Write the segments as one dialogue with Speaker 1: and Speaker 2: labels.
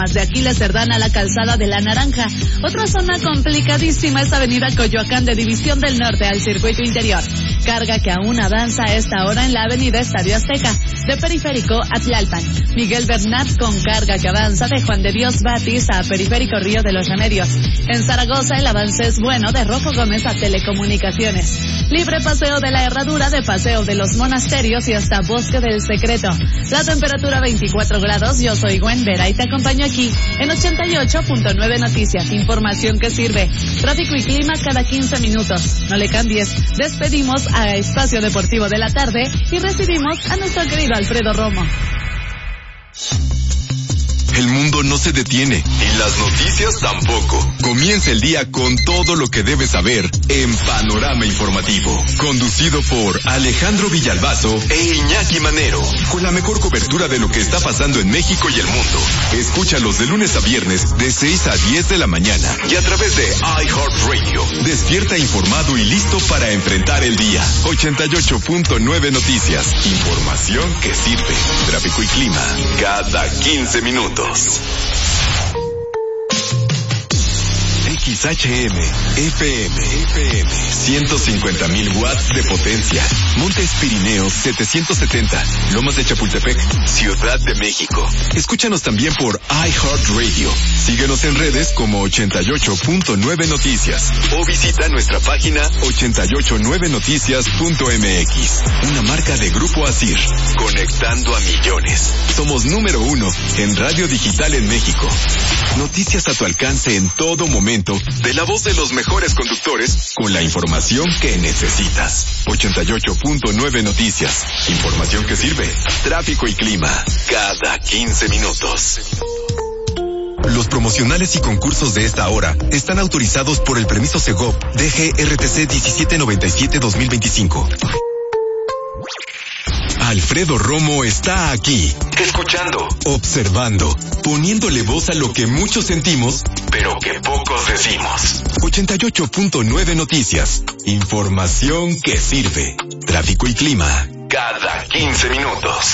Speaker 1: De Aquiles Cerdán a la Calzada de la Naranja. Otra zona complicadísima es Avenida Coyoacán de División del Norte al Circuito Interior. Carga que aún avanza a esta hora en la Avenida Estadio Azteca, de Periférico a Tlalpan. Miguel Bernat con carga que avanza de Juan de Dios Batis a Periférico Río de los Remedios. En Zaragoza el avance es bueno de Rojo Gómez a Telecomunicaciones. Libre paseo de la Herradura de Paseo de los Monasterios y hasta Bosque del Secreto. La temperatura 24 grados. Yo soy Gwen Vera y te acompaño aquí en 88.9 Noticias, información que sirve. Tráfico y clima cada 15 minutos. No le cambies. Despedimos a Espacio Deportivo de la Tarde y recibimos a nuestro querido Alfredo Romo.
Speaker 2: El mundo no se detiene y las noticias tampoco. Comienza el día con todo lo que debes saber en Panorama Informativo. Conducido por Alejandro Villalbazo e Iñaki Manero. Con la mejor cobertura de lo que está pasando en México y el mundo. Escúchalos de lunes a viernes de 6 a 10 de la mañana. Y a través de iHeartRadio. Despierta informado y listo para enfrentar el día. 88.9 Noticias. Información que sirve. Tráfico y clima cada 15 minutos. XHM, FM, 150,000 watts de potencia. Montes Pirineos 770, Lomas de Chapultepec, Ciudad de México. Escúchanos también por iHeartRadio. Síguenos en redes como 88.9 Noticias o visita nuestra página 889noticias.mx. Una marca de Grupo Asir, conectando a millones. Somos número 1 en radio digital en México. Noticias a tu alcance en todo momento, de la voz de los mejores conductores, con la información que necesitas. 88.9 Noticias. Información que sirve. Tráfico y clima. Cada 15 minutos. Los promocionales y concursos de esta hora están autorizados por el permiso Segov DGRTC 1797-2025. Alfredo Romo está aquí, escuchando, observando, poniéndole voz a lo que muchos sentimos, pero que pocos decimos. 88.9 Noticias. Información que sirve. Tráfico y clima. Cada 15 minutos.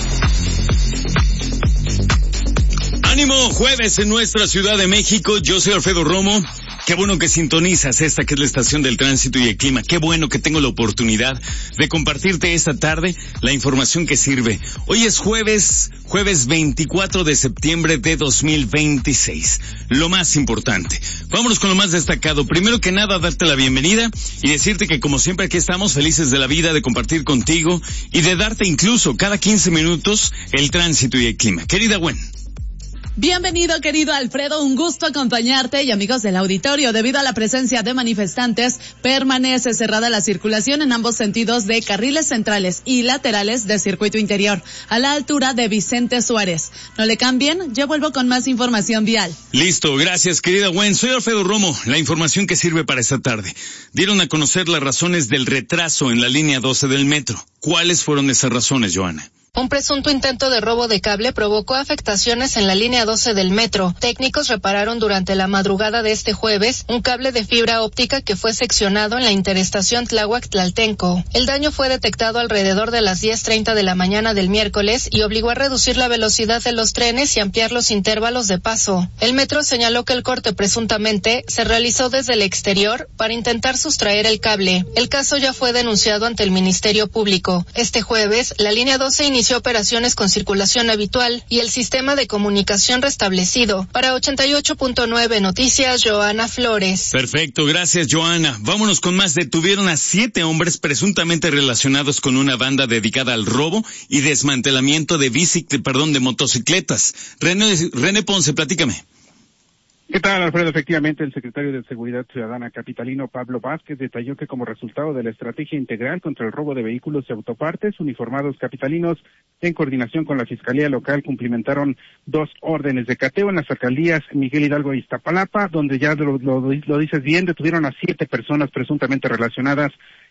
Speaker 3: Ánimo, jueves en nuestra Ciudad de México. Yo soy Alfredo Romo. Qué bueno que sintonizas esta que es la estación del tránsito y el clima. Qué bueno que tengo la oportunidad de compartirte esta tarde la información que sirve. Hoy es jueves 24 de septiembre de 2026. Lo más importante. Vámonos con lo más destacado. Primero que nada, darte la bienvenida y decirte que como siempre aquí estamos felices de la vida, de compartir contigo y de darte incluso cada 15 minutos el tránsito y el clima. Querida Gwen.
Speaker 1: Bienvenido, querido Alfredo, un gusto acompañarte y amigos del auditorio. Debido a la presencia de manifestantes, permanece cerrada la circulación en ambos sentidos de carriles centrales y laterales de circuito interior, a la altura de Vicente Suárez. No le cambien, yo vuelvo con más información vial.
Speaker 3: Listo, gracias, querida Gwen. Soy Alfredo Romo, la información que sirve para esta tarde. Dieron a conocer las razones del retraso en la línea 12 del metro. ¿Cuáles fueron esas razones, Joana?
Speaker 4: Un presunto intento de robo de cable provocó afectaciones en la línea 12 del metro. Técnicos repararon durante la madrugada de este jueves un cable de fibra óptica que fue seccionado en la interestación Tláhuac-Tlaltenco. El daño fue detectado alrededor de las 10:30 de la mañana del miércoles y obligó a reducir la velocidad de los trenes y ampliar los intervalos de paso. El metro señaló que el corte presuntamente se realizó desde el exterior para intentar sustraer el cable. El caso ya fue denunciado ante el Ministerio Público. Este jueves, la línea 12 inició operaciones con circulación habitual y el sistema de comunicación restablecido. Para 88.9 Noticias, Joana Flores.
Speaker 3: Perfecto, gracias, Joana. Vámonos con más. Detuvieron a 7 hombres presuntamente relacionados con una banda dedicada al robo y desmantelamiento de motocicletas. René Ponce, platícame.
Speaker 5: ¿Qué tal, Alfredo? Efectivamente, el secretario de Seguridad Ciudadana capitalino, Pablo Vázquez, detalló que como resultado de la estrategia integral contra el robo de vehículos y autopartes, uniformados capitalinos, en coordinación con la Fiscalía Local, cumplimentaron 2 órdenes de cateo en las alcaldías Miguel Hidalgo y Iztapalapa, donde ya lo dices bien, detuvieron a 7 personas presuntamente relacionadas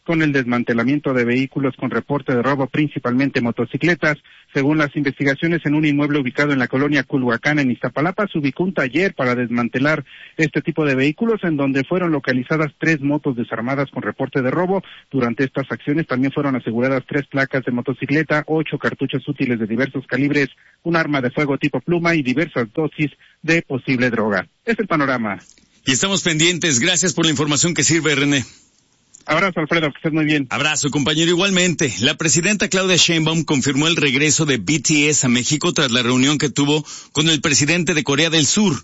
Speaker 5: con el desmantelamiento de vehículos con reporte de robo, principalmente motocicletas. Según las investigaciones, en un inmueble ubicado en la colonia Culhuacán, en Iztapalapa, se ubicó un taller para desmantelar este tipo de vehículos, en donde fueron localizadas 3 motos desarmadas con reporte de robo. Durante estas acciones también fueron aseguradas 3 placas de motocicleta, 8 cartuchos útiles de diversos calibres, un arma de fuego tipo pluma y diversas dosis de posible droga. Es el panorama.
Speaker 3: Y estamos pendientes. Gracias por la información que sirve, René.
Speaker 5: Abrazo, Alfredo, que estés muy bien.
Speaker 3: Abrazo, compañero, igualmente. La presidenta Claudia Sheinbaum confirmó el regreso de BTS a México tras la reunión que tuvo con el presidente de Corea del Sur.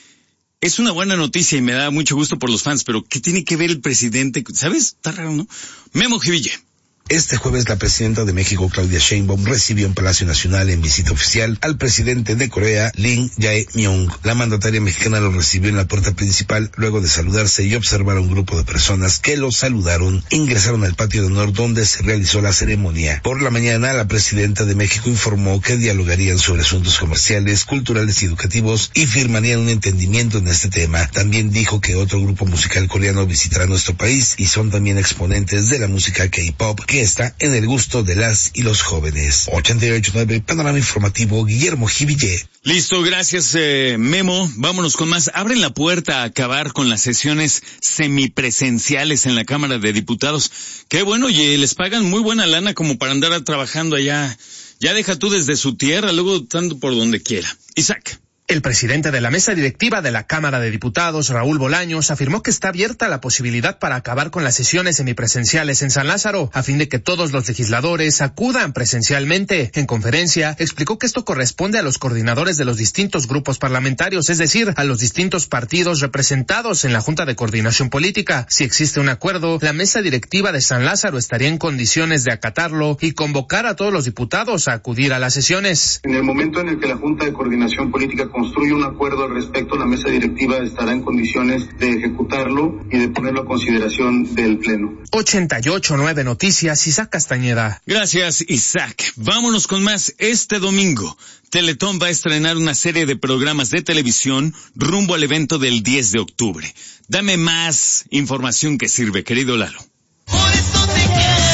Speaker 3: Es una buena noticia y me da mucho gusto por los fans, pero ¿qué tiene que ver el presidente? ¿Sabes? Está raro, ¿no? Memo Jiville.
Speaker 6: Este jueves la presidenta de México, Claudia Sheinbaum, recibió en Palacio Nacional en visita oficial al presidente de Corea, Lee Jae-myung. La mandataria mexicana lo recibió en la puerta principal luego de saludarse y observar a un grupo de personas que lo saludaron. Ingresaron al patio de honor donde se realizó la ceremonia. Por la mañana, la presidenta de México informó que dialogarían sobre asuntos comerciales, culturales y educativos y firmarían un entendimiento en este tema. También dijo que otro grupo musical coreano visitará nuestro país y son también exponentes de la música K-pop, que está en el gusto de las y los jóvenes. 88.9 Panorama Informativo, Guillermo Jiville.
Speaker 3: Listo, gracias, Memo. Vámonos con más. Abren la puerta a acabar con las sesiones semipresenciales en la Cámara de Diputados. Qué bueno, y les pagan muy buena lana como para andar trabajando allá. Ya deja tú desde su tierra, luego estando por donde quiera. Isaac.
Speaker 7: El presidente de la mesa directiva de la Cámara de Diputados, Raúl Bolaños, afirmó que está abierta la posibilidad para acabar con las sesiones semipresenciales en San Lázaro, a fin de que todos los legisladores acudan presencialmente. En conferencia, explicó que esto corresponde a los coordinadores de los distintos grupos parlamentarios, es decir, a los distintos partidos representados en la Junta de Coordinación Política. Si existe un acuerdo, la mesa directiva de San Lázaro estaría en condiciones de acatarlo y convocar a todos los diputados a acudir a las sesiones.
Speaker 8: En el momento en el que la Junta de Coordinación Política construye un acuerdo al respecto, la mesa directiva estará en condiciones de ejecutarlo y de ponerlo a consideración del Pleno.
Speaker 7: 88.9 Noticias, Isaac Castañeda.
Speaker 3: Gracias, Isaac. Vámonos con más. Este domingo, Teletón va a estrenar una serie de programas de televisión rumbo al evento del 10 de octubre. Dame más información que sirve, querido Lalo.
Speaker 9: Por eso te quiero.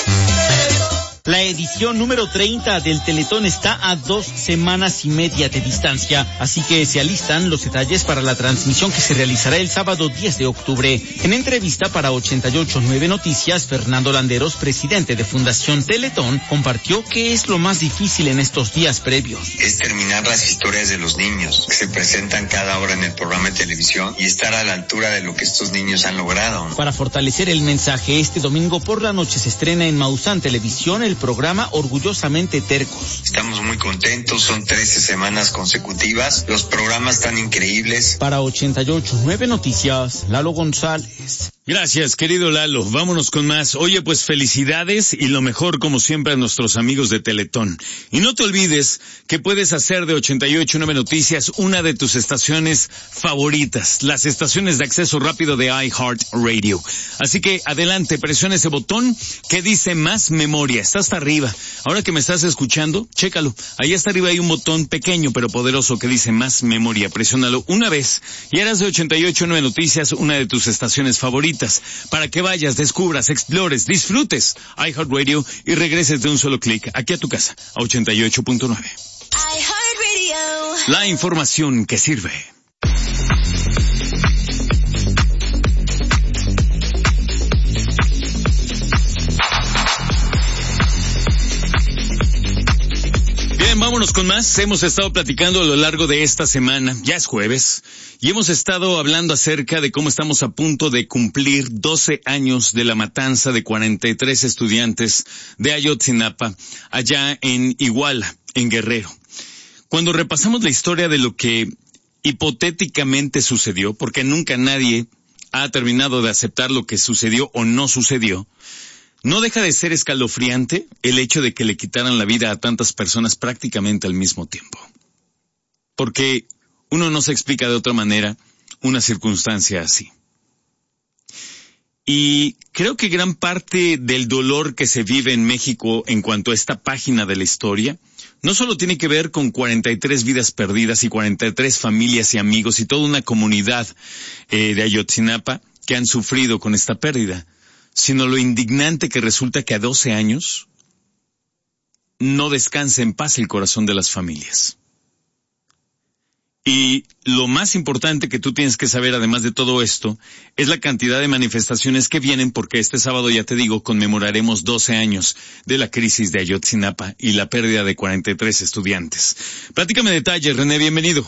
Speaker 9: La edición número 30 del Teletón está a 2 semanas y media de distancia, así que se alistan los detalles para la transmisión que se realizará el sábado 10 de octubre. En entrevista para 88.9 Noticias, Fernando Landeros, presidente de Fundación Teletón, compartió qué es lo más difícil en estos días previos.
Speaker 10: Es terminar las historias de los niños que se presentan cada hora en el programa de televisión y estar a la altura de lo que estos niños han logrado.
Speaker 9: Para fortalecer el mensaje, este domingo por la noche se estrena en Maussan Televisión el programa Orgullosamente Tercos.
Speaker 10: Estamos muy contentos, son 13 semanas consecutivas, los programas están increíbles.
Speaker 9: Para 88.9 Noticias, Lalo González.
Speaker 3: Gracias, querido Lalo. Vámonos con más. Oye, pues felicidades y lo mejor, como siempre, a nuestros amigos de Teletón. Y no te olvides que puedes hacer de 88.9 Noticias una de tus estaciones favoritas, las estaciones de acceso rápido de iHeartRadio. Así que adelante, presiona ese botón que dice Más Memoria. Está hasta arriba. Ahora que me estás escuchando, chécalo. Ahí hasta arriba hay un botón pequeño pero poderoso que dice Más Memoria. Presiónalo una vez y harás de 88.9 Noticias una de tus estaciones favoritas, para que vayas, descubras, explores, disfrutes iHeartRadio y regreses de un solo clic aquí a tu casa, a 88.9.
Speaker 11: iHeartRadio.
Speaker 3: La información que sirve. Bien, vámonos con más. Hemos estado platicando a lo largo de esta semana, ya es jueves, y hemos estado hablando acerca de cómo estamos a punto de cumplir 12 años de la matanza de 43 estudiantes de Ayotzinapa, allá en Iguala, en Guerrero. Cuando repasamos la historia de lo que hipotéticamente sucedió, porque nunca nadie ha terminado de aceptar lo que sucedió o no sucedió, no deja de ser escalofriante el hecho de que le quitaran la vida a tantas personas prácticamente al mismo tiempo. Porque uno no se explica de otra manera una circunstancia así. Y creo que gran parte del dolor que se vive en México en cuanto a esta página de la historia, no solo tiene que ver con 43 vidas perdidas y 43 familias y amigos y toda una comunidad de Ayotzinapa que han sufrido con esta pérdida, sino lo indignante que resulta que a 12 años no descansa en paz el corazón de las familias. Y lo más importante que tú tienes que saber, además de todo esto, es la cantidad de manifestaciones que vienen, porque este sábado, ya te digo, conmemoraremos 12 años de la crisis de Ayotzinapa y la pérdida de 43 estudiantes. Platícame detalles, René, bienvenido.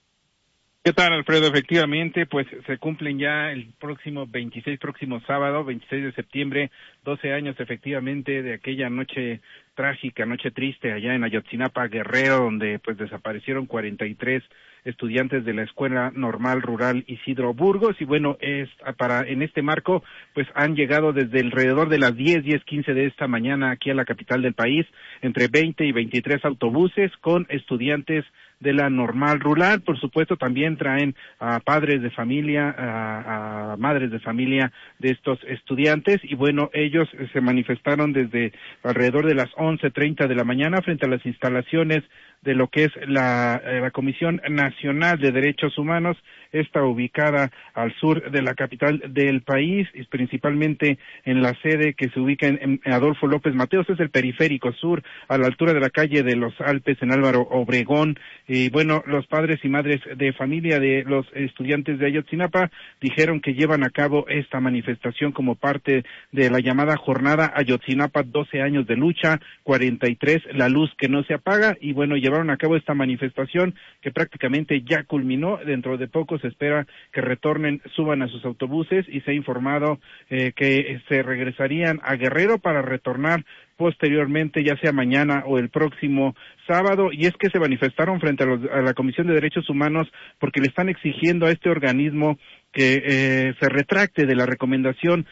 Speaker 5: ¿Qué tal, Alfredo? Efectivamente, pues se cumplen ya el próximo sábado, 26 de septiembre, 12 años efectivamente de aquella noche trágica, noche triste allá en Ayotzinapa, Guerrero, donde pues desaparecieron 43 estudiantes de la Escuela Normal Rural Isidro Burgos, y bueno, en este marco, pues han llegado desde alrededor de las 10:15 de esta mañana aquí a la capital del país, entre 20 y 23 autobuses con estudiantes de la Normal Rural. Por supuesto, también traen a padres de familia, a madres de familia de estos estudiantes, y bueno, ellos se manifestaron desde alrededor de las 11:30 de la mañana frente a las instalaciones de lo que es la Comisión Nacional de Derechos Humanos, está ubicada al sur de la capital del país, y principalmente en la sede que se ubica en Adolfo López Mateos, es el periférico sur, a la altura de la calle de los Alpes en Álvaro Obregón. Y bueno, los padres y madres de familia de los estudiantes de Ayotzinapa dijeron que llevan a cabo esta manifestación como parte de la llamada jornada Ayotzinapa 12 años de lucha, 43 la luz que no se apaga, y bueno, llevaron a cabo esta manifestación que prácticamente ya culminó. Dentro de poco se espera que retornen, suban a sus autobuses, y se ha informado que se regresarían a Guerrero para retornar posteriormente, ya sea mañana o el próximo sábado. Y es que se manifestaron frente a la Comisión de Derechos Humanos porque le están exigiendo a este organismo que se retracte de la recomendación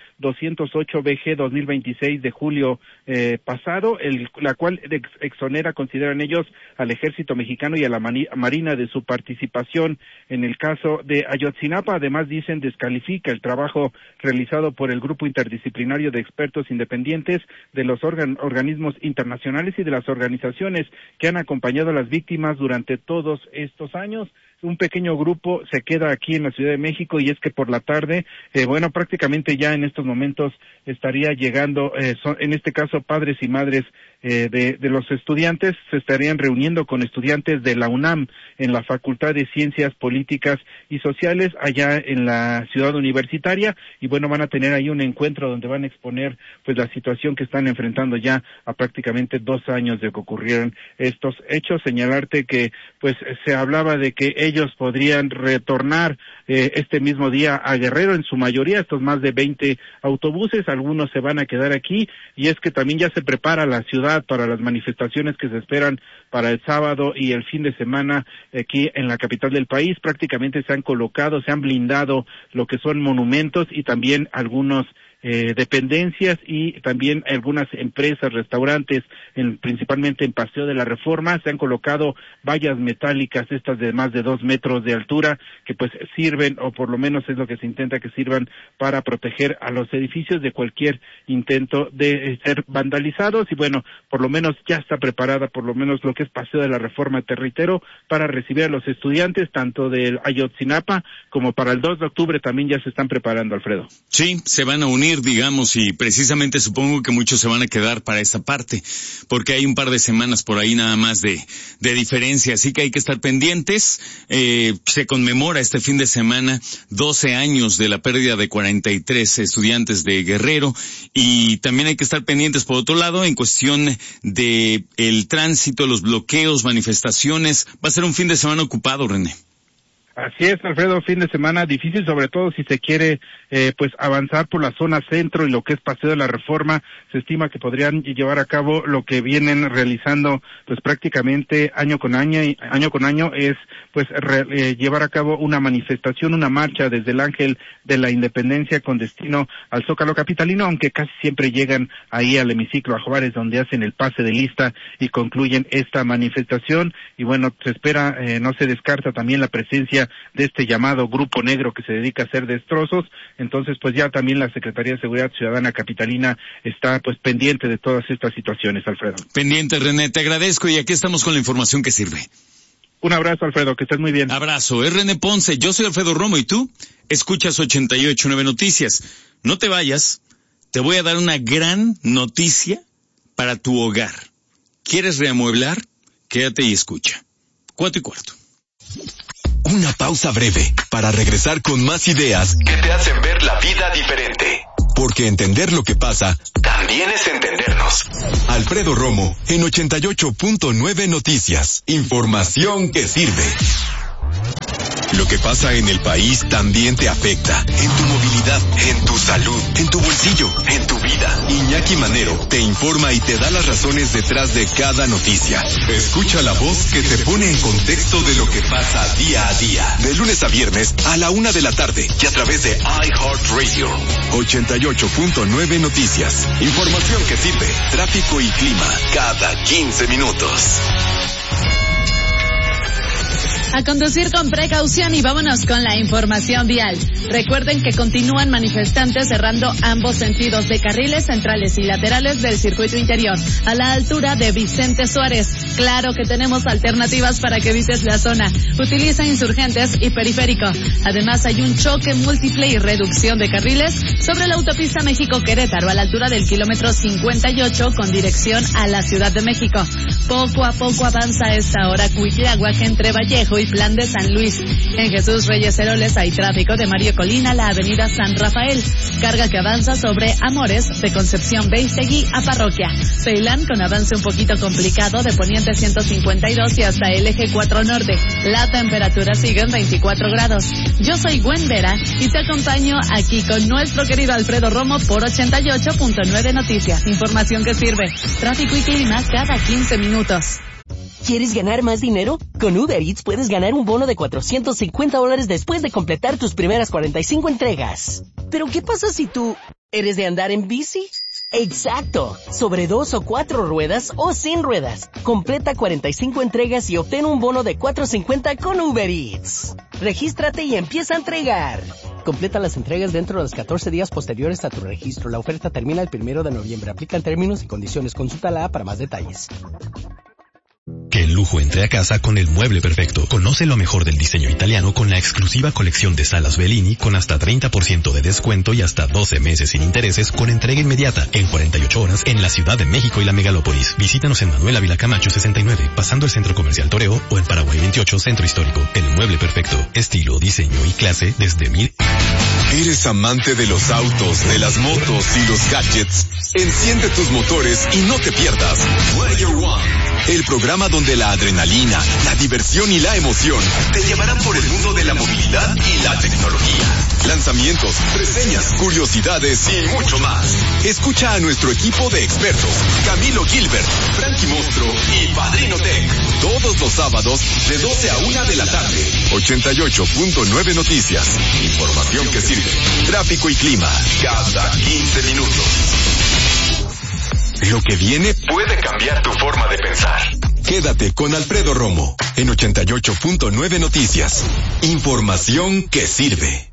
Speaker 5: 208-BG 2026 de julio pasado, la cual exonera, consideran ellos, al Ejército Mexicano y a la Marina de su participación en el caso de Ayotzinapa. Además, dicen, descalifica el trabajo realizado por el Grupo Interdisciplinario de Expertos Independientes, de los organismos internacionales y de las organizaciones que han acompañado a las víctimas durante todos estos años. Un pequeño grupo se queda aquí en la Ciudad de México, y es que por la tarde, prácticamente ya en estos momentos estaría llegando, en este caso padres y madres de los estudiantes, se estarían reuniendo con estudiantes de la UNAM en la Facultad de Ciencias Políticas y Sociales allá en la ciudad universitaria, y bueno, van a tener ahí un encuentro donde van a exponer pues la situación que están enfrentando ya a prácticamente 2 años de que ocurrieron estos hechos. Señalarte que pues se hablaba de que ellos podrían retornar este mismo día a Guerrero, en su mayoría, estos más de 20 autobuses, algunos se van a quedar aquí, y es que también ya se prepara la ciudad para las manifestaciones que se esperan para el sábado y el fin de semana aquí en la capital del país. Prácticamente se han blindado lo que son monumentos y también algunos dependencias, y también algunas empresas, restaurantes, principalmente en Paseo de la Reforma. Se han colocado vallas metálicas, estas de más de 2 metros de altura, que pues sirven, o por lo menos es lo que se intenta que sirvan, para proteger a los edificios de cualquier intento de ser vandalizados. Y bueno, por lo menos ya está preparada, por lo menos lo que es Paseo de la Reforma, Territero, para recibir a los estudiantes, tanto del Ayotzinapa como para el 2 de octubre también ya se están preparando, Alfredo.
Speaker 3: Sí, se van a unir, digamos, y precisamente supongo que muchos se van a quedar para esa parte, porque hay un par de semanas por ahí nada más de diferencia, así que hay que estar pendientes. Se conmemora este fin de semana 12 años de la pérdida de 43 estudiantes de Guerrero, y también hay que estar pendientes, por otro lado, en cuestión de el tránsito, los bloqueos, manifestaciones. Va a ser un fin de semana ocupado, René.
Speaker 5: Así es, Alfredo, fin de semana difícil, sobre todo si se quiere pues avanzar por la zona centro y lo que es Paseo de la Reforma. Se estima que podrían llevar a cabo lo que vienen realizando pues prácticamente año con año, es pues llevar a cabo una manifestación, una marcha desde el Ángel de la Independencia con destino al Zócalo capitalino, aunque casi siempre llegan ahí al hemiciclo a Juárez, donde hacen el pase de lista y concluyen esta manifestación. Y bueno, se espera, no se descarta también la presencia de este llamado Grupo Negro que se dedica a hacer destrozos. Entonces pues ya también la Secretaría de Seguridad Ciudadana capitalina está pues pendiente de todas estas situaciones, Alfredo.
Speaker 3: Pendiente, René, te agradezco, y aquí estamos con la información que sirve.
Speaker 5: Un abrazo, Alfredo, que estés muy bien.
Speaker 3: Abrazo, es René Ponce, yo soy Alfredo Romo, y tú escuchas 88.9 Noticias. No te vayas, te voy a dar una gran noticia para tu hogar. ¿Quieres reamueblar? Quédate y escucha. 4:15.
Speaker 2: Una pausa breve para regresar con más ideas que te hacen ver la vida diferente. Porque entender lo que pasa también es entendernos. Alfredo Romo en 88.9 Noticias. Información que sirve. Lo que pasa en el país también te afecta. En tu movilidad, en tu salud, en tu bolsillo, en tu vida. Iñaki Manero te informa y te da las razones detrás de cada noticia. Escucha la voz que te pone en contexto de lo que pasa día a día. De lunes a viernes a la 1 de la tarde y a través de iHeartRadio. 88.9 Noticias. Información que sirve. Tráfico y clima cada 15 minutos.
Speaker 1: A conducir con precaución y vámonos con la información vial. Recuerden que continúan manifestantes cerrando ambos sentidos de carriles centrales y laterales del circuito interior, a la altura de Vicente Suárez. Claro que tenemos alternativas para que evites la zona. Utiliza Insurgentes y Periférico. Además hay un choque múltiple y reducción de carriles sobre la autopista México-Querétaro, a la altura del kilómetro 58 con dirección a la Ciudad de México. Poco a poco avanza a esta hora Cuitláhuac entre Vallejo y Plan de San Luis. En Jesús Reyes Heroles hay tráfico de Mario Colina a la avenida San Rafael. Carga que avanza sobre Amores de Concepción Beistegui a Parroquia. Ceilán con avance un poquito complicado de Poniente 152 y hasta el eje 4 Norte. La temperatura sigue en 24 grados. Yo soy Gwen Vera y te acompaño aquí con nuestro querido Alfredo Romo por 88.9 Noticias. Información que sirve. Tráfico y clima cada 15 minutos.
Speaker 11: ¿Quieres ganar más dinero? Con Uber Eats puedes ganar un bono de $450 después de completar tus primeras 45 entregas. ¿Pero qué pasa si tú eres de andar en bici? ¡Exacto! Sobre 2 o 4 ruedas o sin ruedas. Completa 45 entregas y obtén un bono de $450 con Uber Eats. Regístrate y empieza a entregar. Completa las entregas dentro de los 14 días posteriores a tu registro. La oferta termina el 1 de noviembre. Aplican términos y condiciones. Consulta la app para más detalles.
Speaker 12: Que el lujo entre a casa con el mueble perfecto. Conoce lo mejor del diseño italiano con la exclusiva colección de salas Bellini con hasta 30% de descuento y hasta 12 meses sin intereses con entrega inmediata en 48 horas en la Ciudad de México y la Megalópolis. Visítanos en Manuel Ávila Camacho 69, pasando el Centro Comercial Toreo, o en Paraguay 28, Centro Histórico. El mueble perfecto. Estilo, diseño y clase desde 1000.
Speaker 2: ¿Eres amante de los autos, de las motos y los gadgets? Enciende tus motores y no te pierdas Warrior One, el programa donde la adrenalina, la diversión y la emoción te llevarán por el mundo de la movilidad y la tecnología. Lanzamientos, reseñas, curiosidades y mucho más. Escucha a nuestro equipo de expertos, Camilo Gilbert, Frankie Monstruo y Padrino Tech, todos los sábados de 12 a 1 de la tarde. 88.9 Noticias. Información que sirve. Tráfico y clima cada 15 minutos. Lo que viene puede cambiar tu forma de pensar. Quédate con Alfredo Romo en 88.9 Noticias. Información que sirve.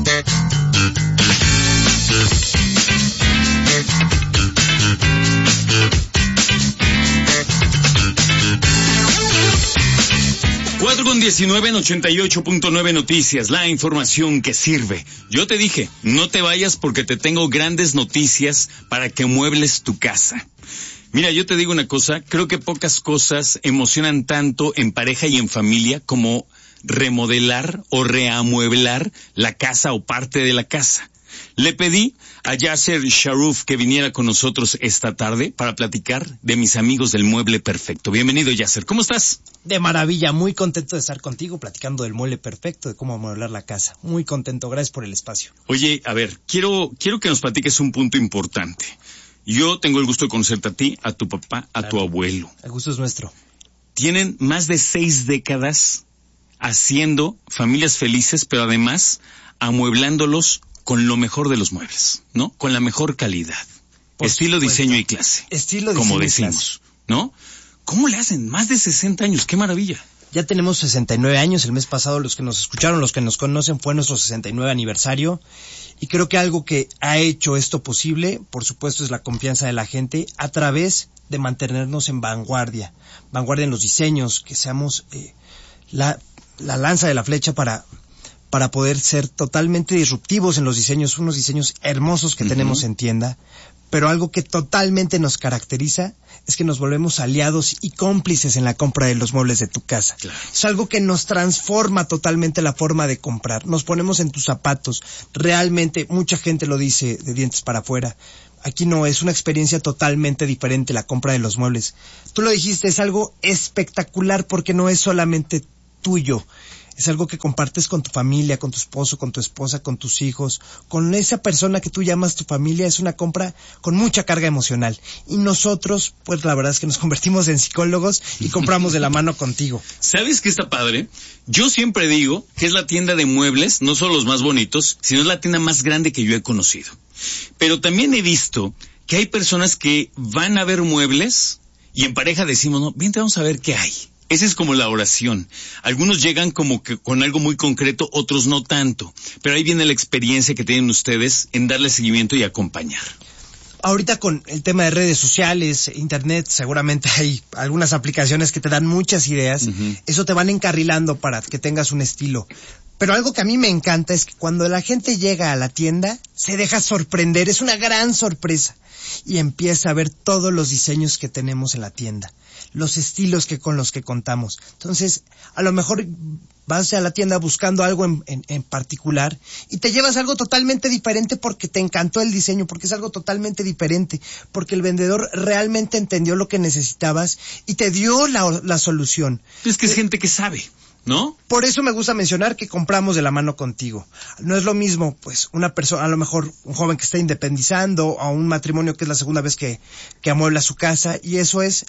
Speaker 3: Con 19 en 88.9 Noticias, la información que sirve. Yo te dije, no te vayas porque te tengo grandes noticias para que muebles tu casa. Mira, yo te digo una cosa, creo que pocas cosas emocionan tanto en pareja y en familia como remodelar o reamueblar la casa o parte de la casa. Le pedí a Yasser Sharuf que viniera con nosotros esta tarde para platicar de mis amigos del Mueble Perfecto. Bienvenido, Yasser. ¿Cómo estás?
Speaker 13: De maravilla, muy contento de estar contigo platicando del Mueble Perfecto, de cómo amueblar la casa. Muy contento, gracias por el espacio.
Speaker 3: Oye, a ver, quiero que nos platiques un punto importante. Yo tengo el gusto de conocerte a ti, a tu papá, a tu abuelo.
Speaker 13: El gusto es nuestro.
Speaker 3: Tienen más de 6 décadas haciendo familias felices, pero además amueblándolos con lo mejor de los muebles, ¿no? Con la mejor calidad. Por estilo, supuesto. Diseño y clase.
Speaker 13: Estilo, diseño
Speaker 3: como
Speaker 13: y
Speaker 3: decimos, clase. ¿No? ¿Cómo le hacen? Más de 60 años, qué maravilla.
Speaker 13: Ya tenemos 69 años, el mes pasado los que nos escucharon, los que nos conocen, fue nuestro 69 aniversario. Y creo que algo que ha hecho esto posible, por supuesto, es la confianza de la gente a través de mantenernos en vanguardia. Vanguardia en los diseños, que seamos la lanza de la flecha para para poder ser totalmente disruptivos en los diseños, unos diseños hermosos que tenemos en tienda, pero algo que totalmente nos caracteriza es que nos volvemos aliados y cómplices en la compra de los muebles de tu casa. Claro. Es algo que nos transforma totalmente la forma de comprar. Nos ponemos en tus zapatos. Realmente, mucha gente lo dice de dientes para afuera. Aquí no, es una experiencia totalmente diferente la compra de los muebles. Tú lo dijiste, es algo espectacular porque no es solamente tuyo. Es algo que compartes con tu familia, con tu esposo, con tu esposa, con tus hijos, con esa persona que tú llamas tu familia. Es una compra con mucha carga emocional. Y nosotros, pues la verdad es que nos convertimos en psicólogos y compramos de la mano contigo.
Speaker 3: ¿Sabes qué está padre? Yo siempre digo que es la tienda de muebles, no solo los más bonitos, sino es la tienda más grande que yo he conocido. Pero también he visto que hay personas que van a ver muebles y en pareja decimos, no, vente, vamos a ver qué hay. Esa es como la oración. Algunos llegan como que con algo muy concreto, otros no tanto. Pero ahí viene la experiencia que tienen ustedes en darle seguimiento y acompañar.
Speaker 13: Ahorita con el tema de redes sociales, internet, seguramente hay algunas aplicaciones que te dan muchas ideas. Eso te van encarrilando para que tengas un estilo. Pero algo que a mí me encanta es que cuando la gente llega a la tienda, se deja sorprender. Es una gran sorpresa. Y empieza a ver todos los diseños que tenemos en la tienda, los estilos con los que contamos. Entonces, a lo mejor vas a la tienda buscando algo en particular y te llevas algo totalmente diferente porque te encantó el diseño, porque es algo totalmente diferente, porque el vendedor realmente entendió lo que necesitabas y te dio la solución.
Speaker 3: Es que es gente que sabe, ¿no?
Speaker 13: Por eso me gusta mencionar que compramos de la mano contigo. No es lo mismo, pues, una persona, a lo mejor un joven que está independizando o un matrimonio que es la segunda vez que amuebla su casa, y eso es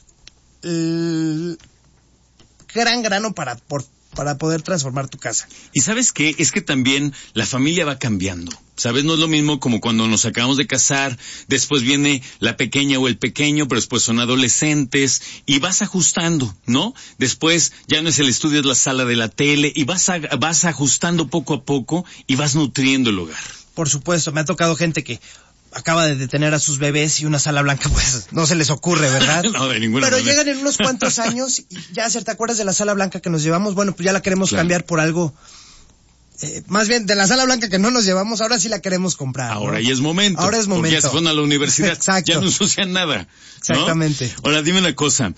Speaker 13: el gran grano para poder transformar tu casa.
Speaker 3: ¿Y sabes qué? Es que también la familia va cambiando. ¿Sabes? No es lo mismo como cuando nos acabamos de casar, después viene la pequeña o el pequeño, pero después son adolescentes, y vas ajustando, ¿no? Después ya no es el estudio, es la sala de la tele, y vas ajustando poco a poco y vas nutriendo el hogar.
Speaker 13: Por supuesto, me ha tocado gente que acaba de detener a sus bebés y una sala blanca, pues, no se les ocurre, ¿verdad?
Speaker 3: No, de ninguna
Speaker 13: Pero
Speaker 3: manera.
Speaker 13: llegan en unos cuantos años y ya, ¿te acuerdas de la sala blanca que nos llevamos? Bueno, pues ya la queremos cambiar por algo, más bien, de la sala blanca que no nos llevamos, ahora sí la queremos comprar, ¿no?
Speaker 3: Ahora ya es momento.
Speaker 13: Ahora es momento.
Speaker 3: Porque ya se fueron a la universidad.
Speaker 13: Exacto.
Speaker 3: Ya no ensucian nada, ¿no?
Speaker 13: Exactamente.
Speaker 3: Ahora, dime una cosa.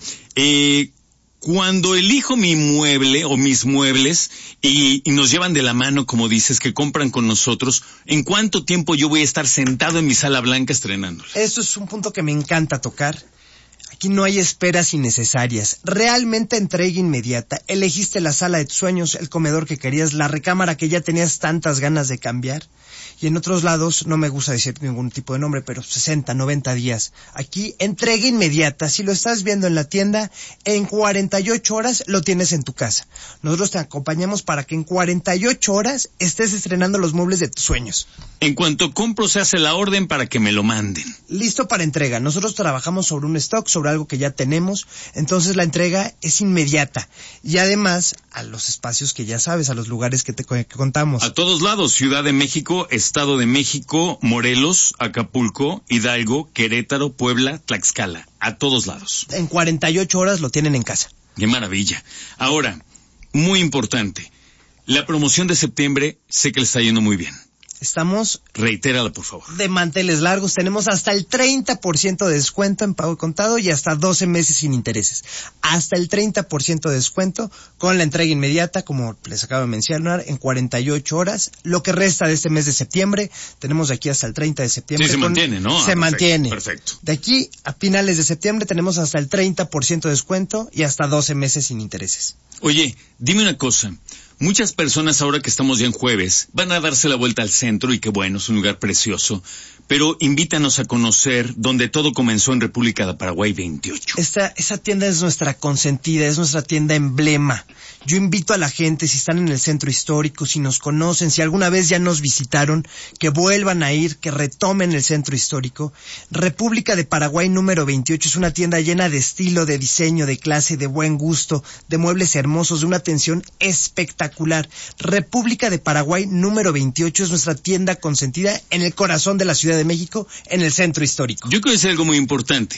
Speaker 3: Cuando elijo mi mueble o mis muebles y nos llevan de la mano, como dices, que compran con nosotros, ¿en cuánto tiempo yo voy a estar sentado en mi sala blanca estrenándolo?
Speaker 13: Esto es un punto que me encanta tocar. Aquí no hay esperas innecesarias. Realmente entrega inmediata. Elegiste la sala de tus sueños, el comedor que querías, la recámara que ya tenías tantas ganas de cambiar. Y en otros lados, no me gusta decir ningún tipo de nombre, pero 60, 90 días. Aquí, entrega inmediata. Si lo estás viendo en la tienda, en 48 horas lo tienes en tu casa. Nosotros te acompañamos para que en 48 horas estés estrenando los muebles de tus sueños.
Speaker 3: En cuanto compro, se hace la orden para que me lo manden.
Speaker 13: Listo para entrega. Nosotros trabajamos sobre un stock, sobre algo que ya tenemos. Entonces la entrega es inmediata. Y además, a los espacios que ya sabes, a los lugares que contamos.
Speaker 3: A todos lados, Ciudad de México, Estado de México, Morelos, Acapulco, Hidalgo, Querétaro, Puebla, Tlaxcala. A todos lados.
Speaker 13: En 48 horas lo tienen en casa.
Speaker 3: ¡Qué maravilla! Ahora, muy importante, la promoción de septiembre sé que le está yendo muy bien.
Speaker 13: Estamos...
Speaker 3: Reitérala, por favor.
Speaker 13: De manteles largos. Tenemos hasta el 30% de descuento en pago contado y hasta 12 meses sin intereses. Hasta el 30% de descuento con la entrega inmediata, como les acabo de mencionar, en 48 horas. Lo que resta de este mes de septiembre, tenemos de aquí hasta el 30 de septiembre.
Speaker 3: Sí, se mantiene, ¿no?
Speaker 13: Se mantiene.
Speaker 3: Perfecto.
Speaker 13: De aquí a finales de septiembre tenemos hasta el 30% de descuento y hasta 12 meses sin intereses.
Speaker 3: Oye, dime una cosa. Muchas personas ahora que estamos ya en jueves van a darse la vuelta al centro y qué bueno, es un lugar precioso, pero invítanos a conocer donde todo comenzó en República de Paraguay 28.
Speaker 13: Esa tienda es nuestra consentida, es nuestra tienda emblema. Yo invito a la gente, si están en el centro histórico, si nos conocen, si alguna vez ya nos visitaron, que vuelvan a ir, que retomen el centro histórico. República de Paraguay número 28 es una tienda llena de estilo, de diseño, de clase, de buen gusto, de muebles hermosos, de una atención espectacular. República de Paraguay número 28 es nuestra tienda consentida en el corazón de la Ciudad de México, en el centro histórico.
Speaker 3: Yo quiero decir algo muy importante.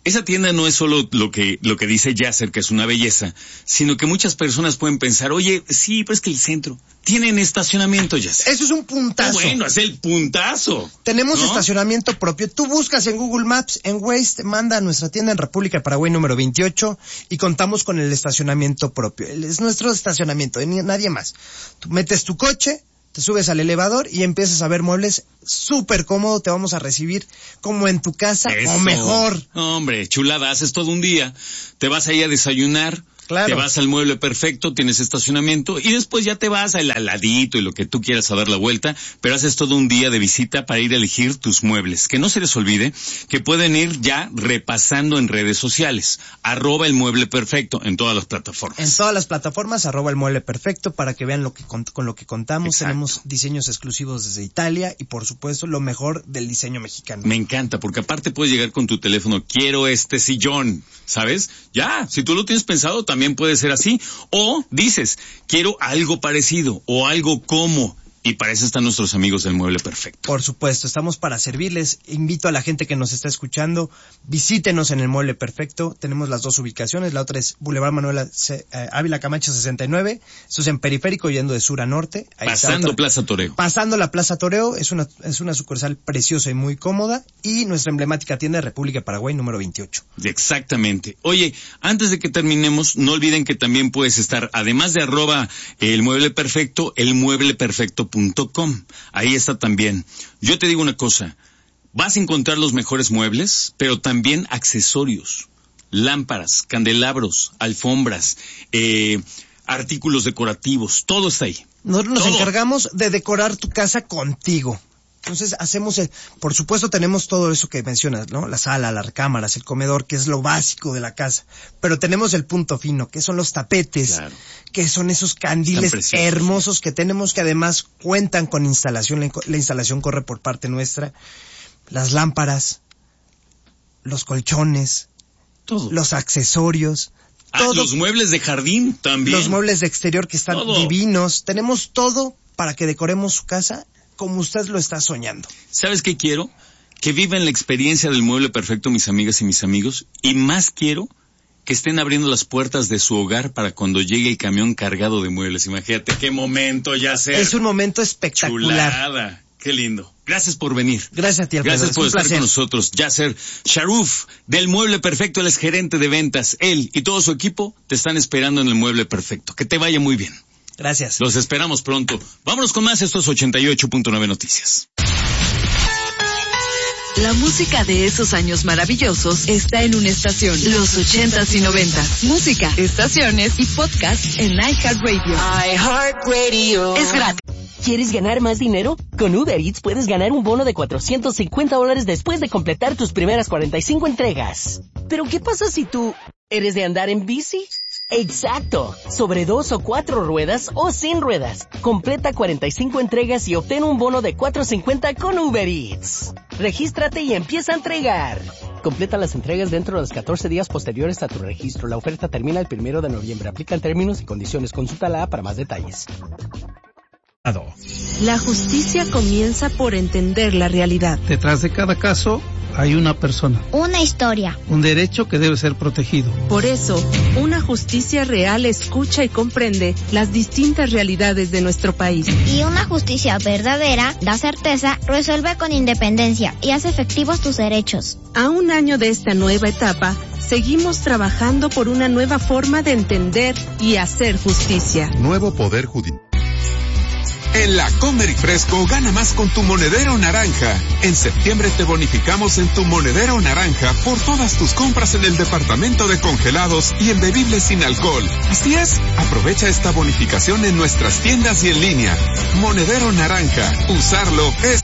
Speaker 3: esa tienda no es solo lo que dice Yasser, que es una belleza, sino que muchas personas pueden pensar, oye, sí, pero es que el centro tienen estacionamiento, Yasser.
Speaker 13: Eso es un puntazo.
Speaker 3: Bueno, es el puntazo.
Speaker 13: Tenemos estacionamiento propio. Tú buscas en Google Maps, en Waze, te manda a nuestra tienda en República del Paraguay número 28 y contamos con el estacionamiento propio. Es nuestro estacionamiento, nadie más. Tú metes tu coche, te subes al elevador y empiezas a ver muebles súper cómodo, te vamos a recibir como en tu casa o mejor.
Speaker 3: Hombre, chulada, haces todo un día, te vas ahí a desayunar, claro. Te vas al Mueble Perfecto, tienes estacionamiento y después ya te vas al aladito y lo que tú quieras a dar la vuelta, pero haces todo un día de visita para ir a elegir tus muebles. Que no se les olvide que pueden ir ya repasando en redes sociales, @el Mueble Perfecto en todas las plataformas.
Speaker 13: En todas las plataformas, @el Mueble Perfecto para que vean con lo que contamos. Exacto. Tenemos diseños exclusivos desde Italia y por supuesto lo mejor del diseño mexicano.
Speaker 3: Me encanta porque aparte puedes llegar con tu teléfono, quiero este sillón, ¿sabes? Ya, si tú lo tienes pensado también puede ser así. O dices, quiero algo parecido o algo como. Y para eso están nuestros amigos del Mueble Perfecto.
Speaker 13: Por supuesto, estamos para servirles. Invito a la gente que nos está escuchando, visítenos en el Mueble Perfecto. Tenemos las dos ubicaciones. La otra es Boulevard Manuel Ávila Camacho 69. Esto es en Periférico, yendo de sur a norte.
Speaker 3: Ahí pasando Plaza Toreo.
Speaker 13: Pasando la Plaza Toreo. Es una sucursal preciosa y muy cómoda. Y nuestra emblemática tienda de República de Paraguay número 28.
Speaker 3: Exactamente. Oye, antes de que terminemos, no olviden que también puedes estar, además de @el Mueble Perfecto, elmuebleperfecto.com. Ahí está también. Yo te digo una cosa, vas a encontrar los mejores muebles, pero también accesorios, lámparas, candelabros, alfombras, artículos decorativos, todo está ahí.
Speaker 13: Nosotros nos encargamos de decorar tu casa contigo. Entonces por supuesto tenemos todo eso que mencionas, ¿no? La sala, las recámaras, el comedor, que es lo básico de la casa. Pero tenemos el punto fino, que son los tapetes, claro. Que son esos candiles hermosos que tenemos, que además cuentan con instalación. La instalación corre por parte nuestra. Las lámparas, los colchones, todo. Los accesorios. Todo.
Speaker 3: Los muebles de jardín también.
Speaker 13: Los muebles de exterior que están divinos. Tenemos todo para que decoremos su casa como usted lo está soñando.
Speaker 3: ¿Sabes qué quiero? Que vivan la experiencia del Mueble Perfecto mis amigas y mis amigos, y más quiero que estén abriendo las puertas de su hogar para cuando llegue el camión cargado de muebles. Imagínate qué momento, Yasser.
Speaker 13: Es un momento espectacular.
Speaker 3: Chulada, qué lindo. Gracias por venir.
Speaker 13: Gracias a ti, Alfredo.
Speaker 3: Gracias por estar con nosotros. Yasser Sharuf, del Mueble Perfecto, él es gerente de ventas. Él y todo su equipo te están esperando en el Mueble Perfecto. Que te vaya muy bien.
Speaker 13: Gracias.
Speaker 3: Los esperamos pronto. Vámonos con más. Esto es 88.9 Noticias.
Speaker 1: La música de esos años maravillosos está en una estación. Los 80s y 90s. Música, estaciones y podcast en iHeartRadio. iHeartRadio. Es gratis.
Speaker 11: ¿Quieres ganar más dinero? Con Uber Eats puedes ganar un bono de $450 después de completar tus primeras 45 entregas. ¿Pero qué pasa si tú eres de andar en bici? Exacto, sobre 2 o 4 ruedas o sin ruedas. Completa 45 entregas y obtén un bono de $450 con Uber Eats. Regístrate y empieza a entregar. Completa las entregas dentro de los 14 días posteriores a tu registro. La oferta termina el 1 de noviembre. Aplican términos y condiciones. Consulta la para más detalles.
Speaker 14: La justicia comienza por entender la realidad.
Speaker 15: Detrás de cada caso hay una persona.
Speaker 16: Una historia.
Speaker 15: Un derecho que debe ser protegido.
Speaker 14: Por eso, una justicia real escucha y comprende las distintas realidades de nuestro país.
Speaker 16: Y una justicia verdadera da certeza, resuelve con independencia y hace efectivos tus derechos.
Speaker 14: A un año de esta nueva etapa, seguimos trabajando por una nueva forma de entender y hacer justicia.
Speaker 17: Nuevo Poder Judicial. En la Comer y Fresco gana más con tu monedero naranja. En septiembre te bonificamos en tu monedero naranja por todas tus compras en el departamento de congelados y en bebibles sin alcohol. Así es, aprovecha esta bonificación en nuestras tiendas y en línea. Monedero naranja, usarlo es...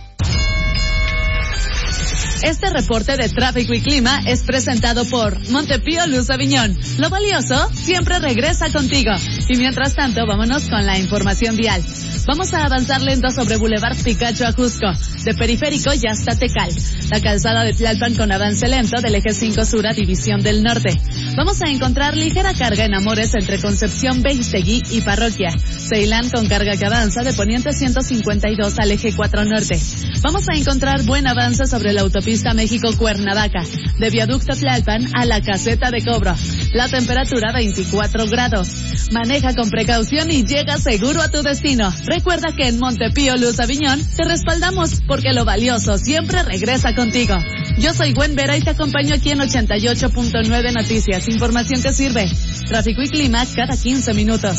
Speaker 1: Este reporte de tráfico y clima es presentado por Montepío Luz Aviñón. Lo valioso siempre regresa contigo. Y mientras tanto, vámonos con la información vial. Vamos a avanzar lento sobre Boulevard Picacho a Cusco. De Periférico ya hasta Tecal. La calzada de Tlalpan con avance lento del eje 5 Sur a División del Norte. Vamos a encontrar ligera carga en Amores entre Concepción, Beistegui y Parroquia. Ceilán con carga que avanza de Poniente 152 al Eje 4 Norte. Vamos a encontrar buen avance sobre la autopista México-Cuernavaca, de Viaducto Tlalpan a la Caseta de Cobro. La temperatura 24 grados. Maneja con precaución y llega seguro a tu destino. Recuerda que en Montepío Luz Aviñón te respaldamos porque lo valioso siempre regresa contigo. Yo soy Gwen Vera y te acompaño aquí en 88.9 Noticias. Información que sirve. Tráfico y clima cada 15 minutos.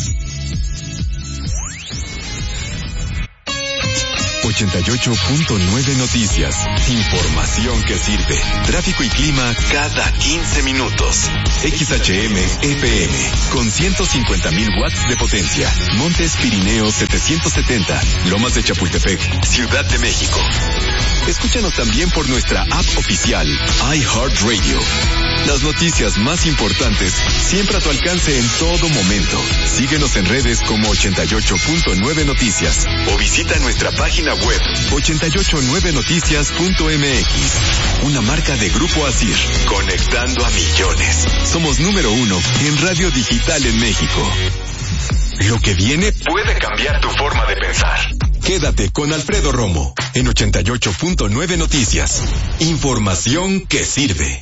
Speaker 2: 88.9 Noticias. Información que sirve. Tráfico y clima cada 15 minutos. XHM FM con 150,000 watts de potencia. Montes Pirineos 770. Lomas de Chapultepec, Ciudad de México. Escúchanos también por nuestra app oficial iHeartRadio. Las noticias más importantes siempre a tu alcance en todo momento. Síguenos en redes como 88.9 Noticias o visita nuestra página web 889noticias.mx. Una marca de Grupo Asir, conectando a millones. Somos número 1 en radio digital en México. Lo que viene puede cambiar tu forma de pensar. Quédate con Alfredo Romo en 88.9 Noticias. Información que sirve.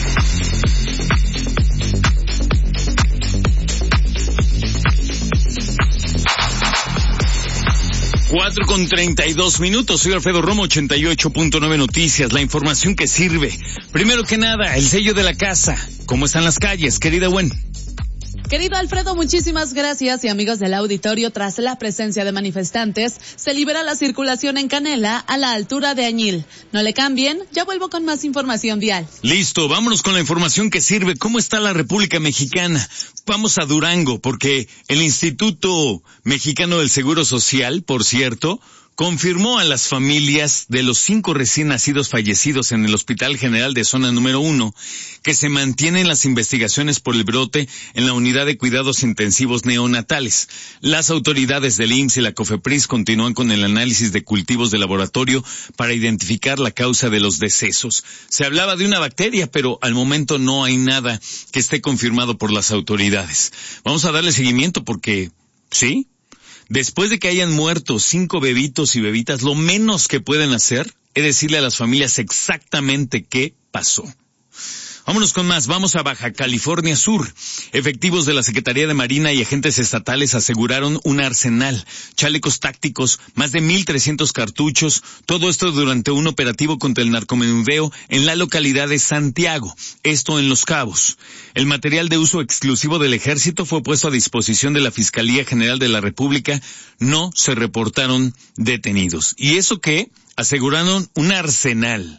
Speaker 3: 4:32. Soy Alfredo Romo, 88.9 Noticias, la información que sirve. Primero que nada, el sello de la casa. ¿Cómo están las calles, querida Gwen?
Speaker 1: Querido Alfredo, muchísimas gracias. Y amigos del auditorio, tras la presencia de manifestantes, se libera la circulación en Canela a la altura de Añil. No le cambien, ya vuelvo con más información vial.
Speaker 3: Listo, vámonos con la información que sirve. ¿Cómo está la República Mexicana? Vamos a Durango, porque el Instituto Mexicano del Seguro Social, por cierto, confirmó a las familias de los 5 recién nacidos fallecidos en el Hospital General de Zona número 1 que se mantienen las investigaciones por el brote en la unidad de cuidados intensivos neonatales. Las autoridades del IMSS y la COFEPRIS continúan con el análisis de cultivos de laboratorio para identificar la causa de los decesos. Se hablaba de una bacteria, pero al momento no hay nada que esté confirmado por las autoridades. Vamos a darle seguimiento porque, ¿sí?, después de que hayan muerto 5 bebitos y bebitas, lo menos que pueden hacer es decirle a las familias exactamente qué pasó. Vámonos con más, vamos a Baja California Sur. Efectivos de la Secretaría de Marina y agentes estatales aseguraron un arsenal, chalecos tácticos, más de 1,300 cartuchos, todo esto durante un operativo contra el narcomenudeo en la localidad de Santiago, esto en Los Cabos. El material de uso exclusivo del Ejército fue puesto a disposición de la Fiscalía General de la República, no se reportaron detenidos. ¿Y eso qué? Aseguraron un arsenal,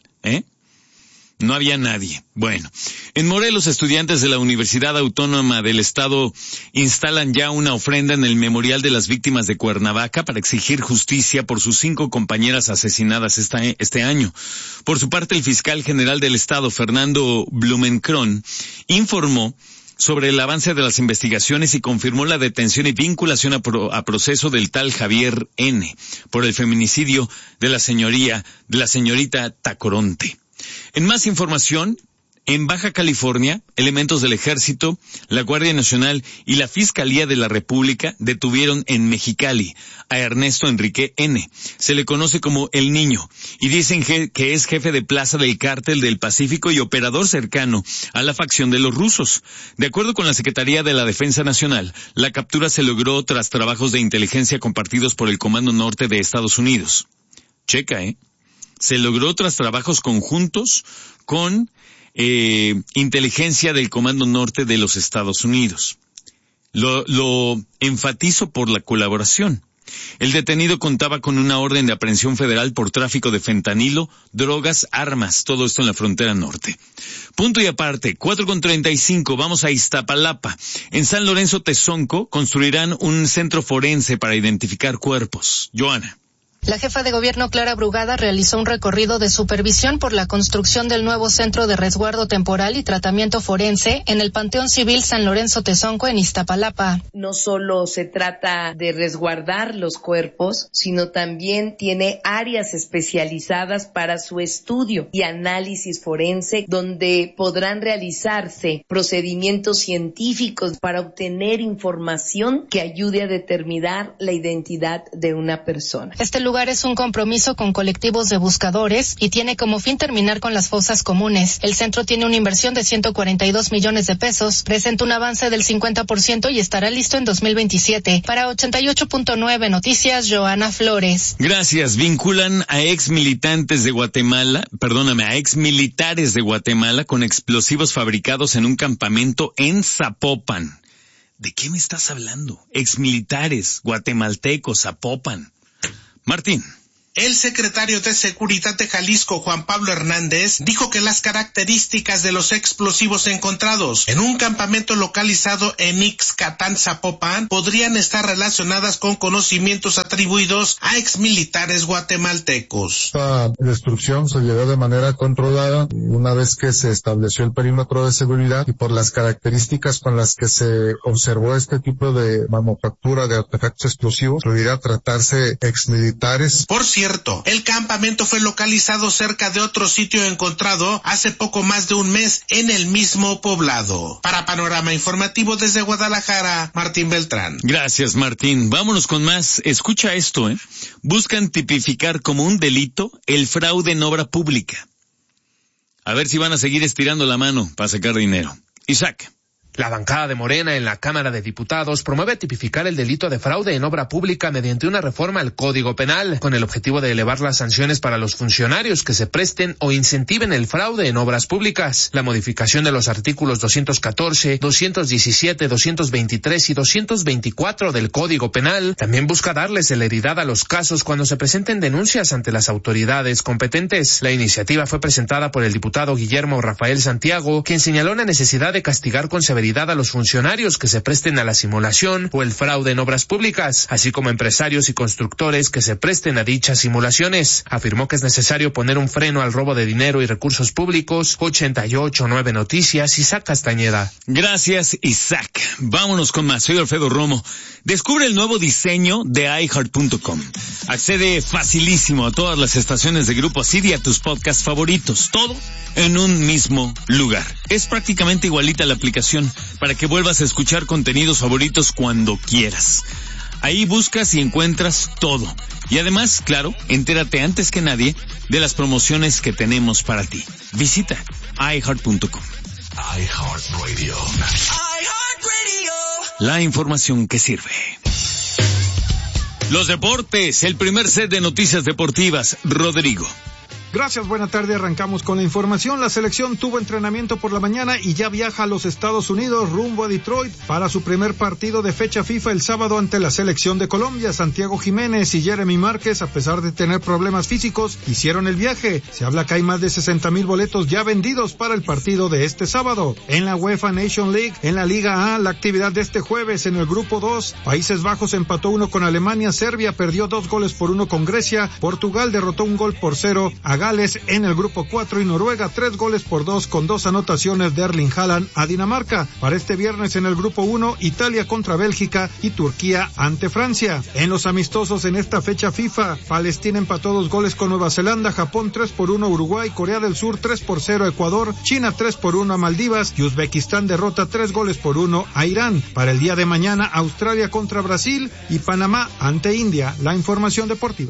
Speaker 3: No había nadie. Bueno, en Morelos, estudiantes de la Universidad Autónoma del Estado instalan ya una ofrenda en el Memorial de las Víctimas de Cuernavaca para exigir justicia por sus 5 compañeras asesinadas este año. Por su parte, el fiscal general del Estado, Fernando Blumenkron, informó sobre el avance de las investigaciones y confirmó la detención y vinculación a proceso del tal Javier N. por el feminicidio de la señorita Tacoronte. En más información, en Baja California, elementos del Ejército, la Guardia Nacional y la Fiscalía de la República detuvieron en Mexicali a Ernesto Enrique N. Se le conoce como El Niño y dicen que es jefe de plaza del Cártel del Pacífico y operador cercano a la facción de los rusos. De acuerdo con la Secretaría de la Defensa Nacional, la captura se logró tras trabajos de inteligencia compartidos por el Comando Norte de Estados Unidos. Checa, se logró tras trabajos conjuntos con inteligencia del Comando Norte de los Estados Unidos. Lo enfatizo por la colaboración. El detenido contaba con una orden de aprehensión federal por tráfico de fentanilo, drogas, armas, todo esto en la frontera norte. Punto y aparte, 4:35, vamos a Iztapalapa. En San Lorenzo Tezonco construirán un centro forense para identificar cuerpos. Joana.
Speaker 4: La jefa de gobierno Clara Brugada realizó un recorrido de supervisión por la construcción del nuevo Centro de Resguardo Temporal y Tratamiento Forense en el Panteón Civil San Lorenzo Tezonco en Iztapalapa.
Speaker 18: No solo se trata de resguardar los cuerpos, sino también tiene áreas especializadas para su estudio y análisis forense, donde podrán realizarse procedimientos científicos para obtener información que ayude a determinar la identidad de una persona.
Speaker 4: Este lugar es un compromiso con colectivos de buscadores y tiene como fin terminar con las fosas comunes. El centro tiene una inversión de 142 millones de pesos, presenta un avance del 50% y estará listo en 2027. Para 88.9 Noticias, Joana Flores.
Speaker 3: Gracias. Vinculan a exmilitares de Guatemala con explosivos fabricados en un campamento en Zapopan. ¿De qué me estás hablando? Exmilitares, guatemaltecos, Zapopan. Martín.
Speaker 19: El secretario de Seguridad de Jalisco, Juan Pablo Hernández, dijo que las características de los explosivos encontrados en un campamento localizado en Ixcatán, Zapopan, podrían estar relacionadas con conocimientos atribuidos a exmilitares guatemaltecos.
Speaker 20: Esta destrucción se llevó de manera controlada una vez que se estableció el perímetro de seguridad y por las características con las que se observó este tipo de manufactura de artefactos explosivos, pudiera tratarse exmilitares.
Speaker 19: Por cierto, el campamento fue localizado cerca de otro sitio encontrado hace poco más de un mes en el mismo poblado. Para Panorama Informativo desde Guadalajara, Martín Beltrán.
Speaker 3: Gracias, Martín. Vámonos con más. Escucha esto, Buscan tipificar como un delito el fraude en obra pública. A ver si van a seguir estirando la mano para sacar dinero. Isaac.
Speaker 7: La bancada de Morena en la Cámara de Diputados promueve tipificar el delito de fraude en obra pública mediante una reforma al Código Penal, con el objetivo de elevar las sanciones para los funcionarios que se presten o incentiven el fraude en obras públicas. La modificación de los artículos 214, 217, 223 y 224 del Código Penal también busca darle celeridad a los casos cuando se presenten denuncias ante las autoridades competentes. La iniciativa fue presentada por el diputado Guillermo Rafael Santiago, quien señaló la necesidad de castigar con severidad a los funcionarios que se presten a la simulación o el fraude en obras públicas, así como empresarios y constructores que se presten a dichas simulaciones. Afirmó que es necesario poner un freno al robo de dinero y recursos públicos. 88.9 Noticias, Isaac Castañeda.
Speaker 3: Gracias, Isaac. Vámonos con más. Soy Alfredo Romo. Descubre el nuevo diseño de iHeart.com. Accede facilísimo a todas las estaciones de Grupo Asir y a tus podcasts favoritos. Todo en un mismo lugar. Es prácticamente igualita a la aplicación para que vuelvas a escuchar contenidos favoritos cuando quieras. Ahí buscas y encuentras todo. Y además, claro, entérate antes que nadie de las promociones que tenemos para ti. Visita iHeart.com.
Speaker 2: iHeartRadio.
Speaker 3: La información que sirve. Los deportes, el primer set de noticias deportivas. Rodrigo.
Speaker 21: Gracias, buena tarde. Arrancamos con la información. La selección tuvo entrenamiento por la mañana y ya viaja a los Estados Unidos rumbo a Detroit para su primer partido de fecha FIFA el sábado ante la selección de Colombia. Santiago Jiménez y Jeremy Márquez, a pesar de tener problemas físicos, hicieron el viaje. Se habla que hay más de 60,000 boletos ya vendidos para el partido de este sábado. En la UEFA Nation League, en la Liga A, la actividad de este jueves en el grupo 2, Países Bajos empató 1 con Alemania, Serbia perdió 2-1 con Grecia, Portugal derrotó 1-0 a Gales en el grupo 4 y Noruega 3-2 con 2 anotaciones de Erling Haaland a Dinamarca. Para este viernes en el grupo 1, Italia contra Bélgica y Turquía ante Francia. En los amistosos en esta fecha FIFA, Palestina empató 2 con Nueva Zelanda, Japón 3-1 a Uruguay, Corea del Sur 3-0 a Ecuador, China 3-1 a Maldivas y Uzbekistán derrota 3-1 a Irán. Para el día de mañana, Australia contra Brasil y Panamá ante India. La información deportiva.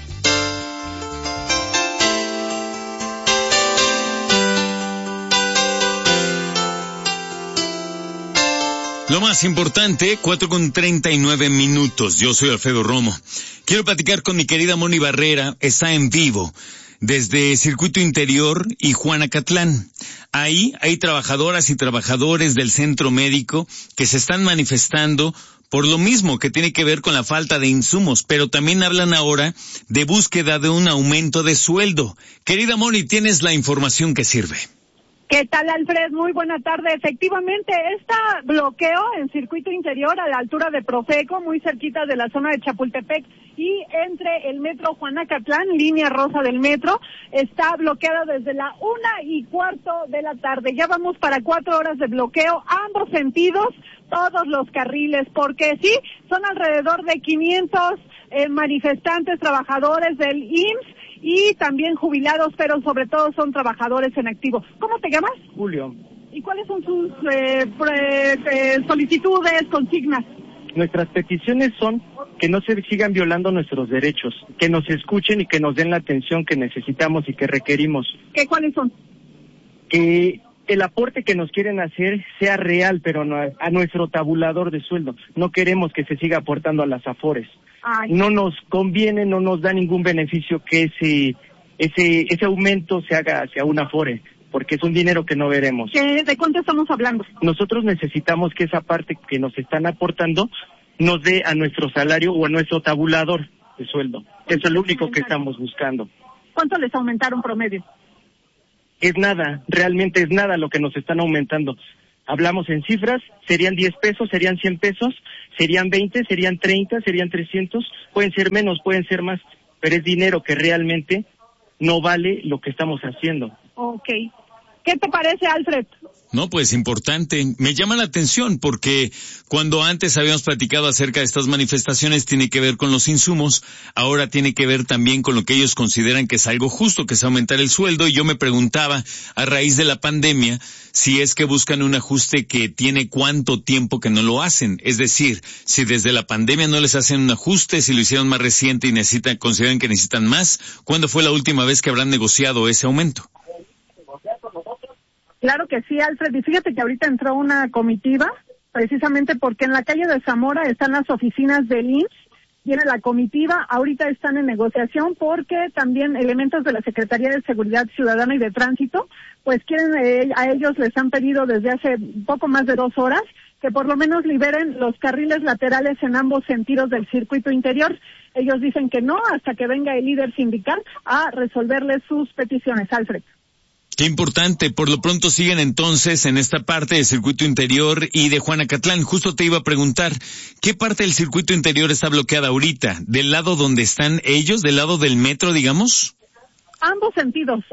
Speaker 3: Lo más importante, 4:39. Yo soy Alfredo Romo. Quiero platicar con mi querida Moni Barrera. Está en vivo desde Circuito Interior y Juanacatlán. Ahí hay trabajadoras y trabajadores del centro médico que se están manifestando por lo mismo que tiene que ver con la falta de insumos, pero también hablan ahora de búsqueda de un aumento de sueldo. Querida Moni, tienes la información que sirve.
Speaker 22: ¿Qué tal, Alfred? Muy buena tarde. Efectivamente, este bloqueo en Circuito Interior a la altura de Profeco, muy cerquita de la zona de Chapultepec y entre el metro Juanacatlán, línea rosa del metro, está bloqueada desde la 1:15 de la tarde. Ya vamos para 4 horas de bloqueo, ambos sentidos, todos los carriles, porque sí, son alrededor de 500 manifestantes, trabajadores del IMSS y también jubilados, pero sobre todo son trabajadores en activo. ¿Cómo te llamas?
Speaker 6: Julio.
Speaker 22: ¿Y cuáles son sus solicitudes, consignas?
Speaker 6: Nuestras peticiones son que no se sigan violando nuestros derechos, que nos escuchen y que nos den la atención que necesitamos y que requerimos.
Speaker 22: ¿Cuáles son?
Speaker 6: Que el aporte que nos quieren hacer sea real, pero no a nuestro tabulador de sueldo. No queremos que se siga aportando a las Afores.
Speaker 22: Ay.
Speaker 6: No nos conviene, no nos da ningún beneficio que ese aumento se haga hacia una Afore, porque es un dinero que no veremos.
Speaker 22: ¿De cuánto estamos hablando?
Speaker 6: Nosotros necesitamos que esa parte que nos están aportando nos dé a nuestro salario o a nuestro tabulador de sueldo. Eso es lo único que estamos buscando.
Speaker 22: ¿Cuánto les aumentaron promedio?
Speaker 6: Es nada, realmente es nada lo que nos están aumentando. Hablamos en cifras, serían 10 pesos, serían 100 pesos, serían 20, serían 30, serían 300, pueden ser menos, pueden ser más, pero es dinero que realmente no vale lo que estamos haciendo.
Speaker 22: Ok. ¿Qué te parece, Alfred?
Speaker 3: No, pues importante. Me llama la atención porque cuando antes habíamos platicado acerca de estas manifestaciones tiene que ver con los insumos, ahora tiene que ver también con lo que ellos consideran que es algo justo, que es aumentar el sueldo, y yo me preguntaba a raíz de la pandemia si es que buscan un ajuste que tiene cuánto tiempo que no lo hacen. Es decir, si desde la pandemia no les hacen un ajuste, si lo hicieron más reciente y consideran que necesitan más, ¿cuándo fue la última vez que habrán negociado ese aumento?
Speaker 22: Claro que sí, Alfred, y fíjate que ahorita entró una comitiva, precisamente porque en la calle de Zamora están las oficinas del IMSS, viene la comitiva, ahorita están en negociación porque también elementos de la Secretaría de Seguridad Ciudadana y de Tránsito, pues quieren, a ellos les han pedido desde hace poco más de 2 horas que por lo menos liberen los carriles laterales en ambos sentidos del circuito interior. Ellos dicen que no, hasta que venga el líder sindical a resolverles sus peticiones, Alfred.
Speaker 3: Qué importante. Por lo pronto siguen entonces en esta parte del circuito interior y de Juanacatlán. Justo te iba a preguntar, ¿qué parte del circuito interior está bloqueada ahorita? ¿Del lado donde están ellos? ¿Del lado del metro, digamos?
Speaker 22: Ambos sentidos,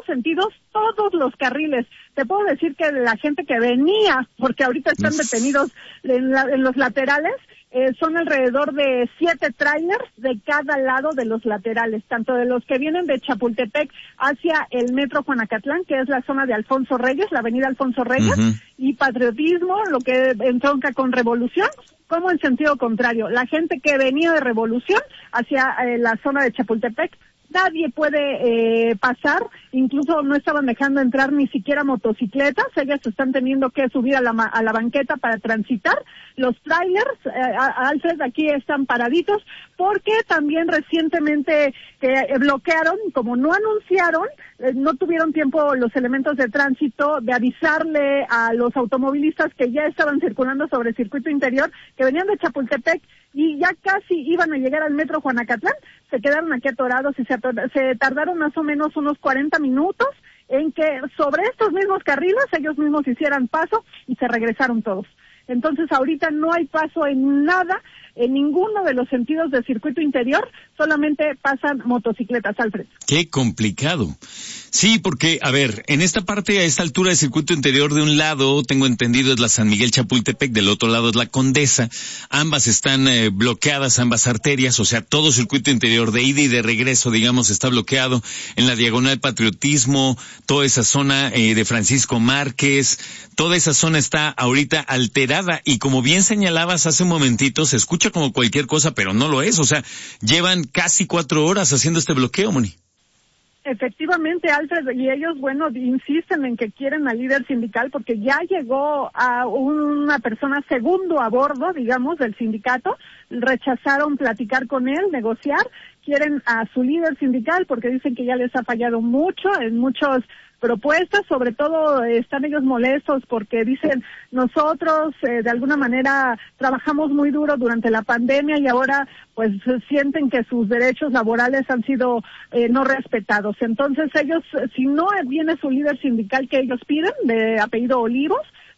Speaker 22: todos los carriles. Te puedo decir que la gente que venía, porque ahorita están detenidos en los laterales, son alrededor de 7 trailers de cada lado de los laterales, tanto de los que vienen de Chapultepec hacia el metro Juanacatlán, que es la zona de Alfonso Reyes, la avenida Alfonso Reyes, y Patriotismo, lo que entronca con Revolución, como en sentido contrario. La gente que venía de Revolución hacia la zona de Chapultepec, nadie puede pasar, incluso no estaban dejando entrar ni siquiera motocicletas, ellas están teniendo que subir a la banqueta para transitar. Los trailers, Alfred, aquí están paraditos, porque también recientemente bloquearon, como no anunciaron, no tuvieron tiempo los elementos de tránsito de avisarle a los automovilistas que ya estaban circulando sobre el circuito interior, que venían de Chapultepec y ya casi iban a llegar al metro Juanacatlán, se quedaron aquí atorados y se tardaron más o menos unos 40 minutos en que sobre estos mismos carriles ellos mismos hicieran paso y se regresaron todos. Entonces ahorita no hay paso en nada, en ninguno de los sentidos del circuito interior, solamente pasan motocicletas, Alfred.
Speaker 3: Qué complicado. Sí, porque, a ver, en esta parte, a esta altura del circuito interior, de un lado, tengo entendido, es la San Miguel Chapultepec, del otro lado es la Condesa. Ambas están bloqueadas, ambas arterias, o sea, todo circuito interior de ida y de regreso, digamos, está bloqueado. En la diagonal Patriotismo, toda esa zona de Francisco Márquez, toda esa zona está ahorita alterada, y como bien señalabas hace un momentito, se escucha como cualquier cosa, pero no lo es. O sea, llevan casi 4 horas haciendo este bloqueo, Moni.
Speaker 22: Efectivamente, Alfred, y ellos, bueno, insisten en que quieren al líder sindical porque ya llegó a una persona segundo a bordo, digamos, del sindicato, rechazaron platicar con él, negociar, quieren a su líder sindical porque dicen que ya les ha fallado mucho en muchos propuestas, sobre todo están ellos molestos porque dicen nosotros de alguna manera trabajamos muy duro durante la pandemia y ahora pues sienten que sus derechos laborales han sido no respetados. Entonces ellos, si no viene su líder sindical que ellos piden, de apellido Olivos,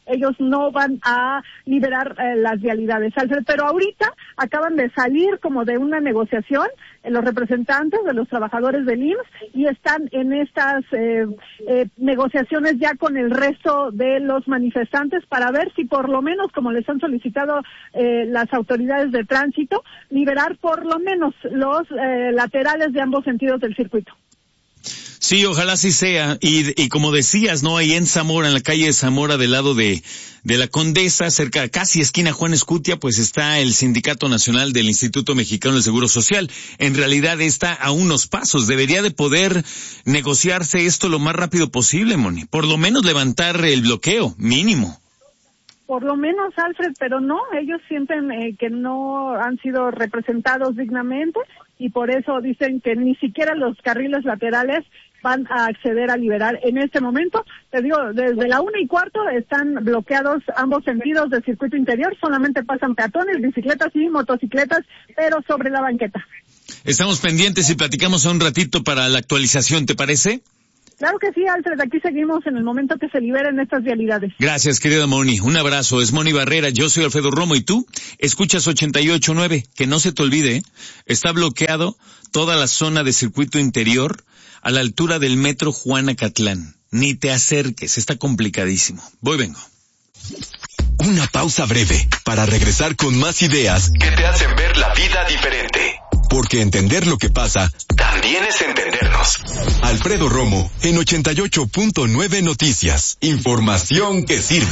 Speaker 22: ellos no van a liberar las vialidades, Alfred. Pero ahorita acaban de salir como de una negociación los representantes de los trabajadores del IMSS y están en estas negociaciones ya con el resto de los manifestantes para ver si por lo menos, como les han solicitado las autoridades de tránsito, liberar por lo menos los laterales de ambos sentidos del circuito.
Speaker 3: Sí, ojalá así sea. Y como decías, ¿no? Ahí en Zamora, en la calle de Zamora, del lado de la Condesa, cerca, casi esquina Juan Escutia, pues está el Sindicato Nacional del Instituto Mexicano del Seguro Social. En realidad está a unos pasos. Debería de poder negociarse esto lo más rápido posible, Moni. Por lo menos levantar el bloqueo, mínimo.
Speaker 22: Por lo menos, Alfred, pero no, ellos sienten que no han sido representados dignamente y por eso dicen que ni siquiera los carriles laterales van a acceder a liberar en este momento. Te digo, desde la 1:15 están bloqueados ambos sentidos del circuito interior, solamente pasan peatones, bicicletas y motocicletas, pero sobre la banqueta.
Speaker 3: Estamos pendientes y platicamos un ratito para la actualización, ¿te parece?
Speaker 22: Claro que sí, Alfred, aquí seguimos en el momento que se liberen estas vialidades.
Speaker 3: Gracias, querida Moni. Un abrazo. Es Moni Barrera, yo soy Alfredo Romo y tú escuchas 88.9. Que no se te olvide, está bloqueado toda la zona de circuito interior a la altura del metro Juan Acatlán. Ni te acerques, está complicadísimo. Vengo.
Speaker 2: Una pausa breve para regresar con más ideas que te hacen ver la vida diferente. Porque entender lo que pasa también es entendernos. Alfredo Romo en 88.9 Noticias. Información que sirve.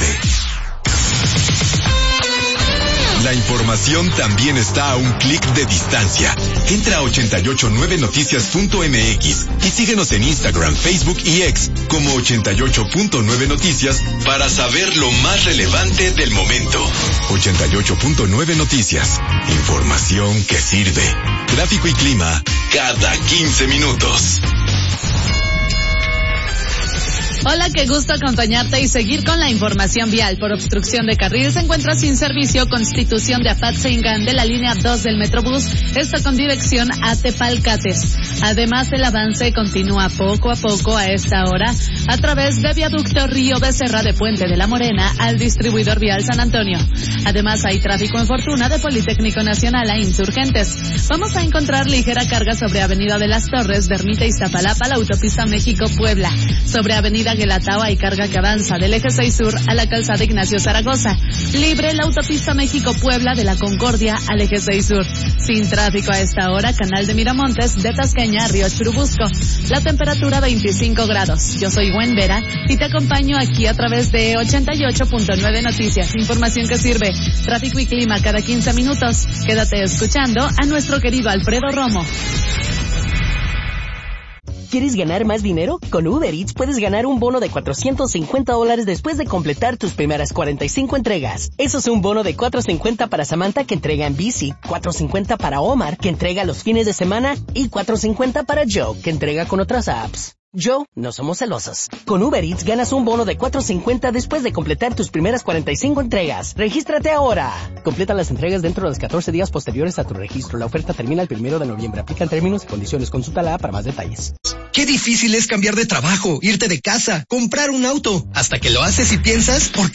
Speaker 2: La información también está a un clic de distancia. Entra a 889noticias.mx y síguenos en Instagram, Facebook y X como 88.9 Noticias para saber lo más relevante del momento. 88.9 Noticias. Información que sirve. Tráfico y clima cada 15 minutos.
Speaker 1: Hola, qué gusto acompañarte y seguir con la información vial. Por obstrucción de carril se encuentra sin servicio Constitución de Apatzingán de la línea 2 del Metrobús, esto con dirección a Tepalcates. Además, el avance continúa poco a poco a esta hora a través de Viaducto Río Becerra de Puente de la Morena al distribuidor vial San Antonio. Además, hay tráfico en Fortuna de Politécnico Nacional a Insurgentes. Vamos a encontrar ligera carga sobre Avenida de las Torres, de Ermita Iztapalapa, la autopista México-Puebla. Sobre Avenida Guelatao hay carga que avanza del eje 6 sur a la calzada Ignacio Zaragoza. Libre la autopista México-Puebla de la Concordia al eje 6 sur. Sin tráfico a esta hora, Canal de Miramontes, de Tasqueña a Río Churubusco. La temperatura 25 grados. Yo soy Gwen Vera y te acompaño aquí a través de 88.9 Noticias. Información que sirve. Tráfico y clima cada 15 minutos. Quédate escuchando a nuestro querido Alfredo Romo.
Speaker 11: ¿Quieres ganar más dinero? Con Uber Eats puedes ganar un bono de $450 después de completar tus primeras 45 entregas. Eso es un bono de $450 para Samantha, que entrega en bici, $450 para Omar, que entrega los fines de semana, y $450 para Joe, que entrega con otras apps. Joe, no somos celosos. Con Uber Eats ganas un bono de $450 después de completar tus primeras 45 entregas. ¡Regístrate ahora! Completa las entregas dentro de los 14 días posteriores a tu registro. La oferta termina el 1 de noviembre. Aplican términos y condiciones. Consulta la app para más detalles.
Speaker 8: Qué difícil es cambiar de trabajo, irte de casa, comprar un auto. Hasta que lo haces y piensas, ¿por qué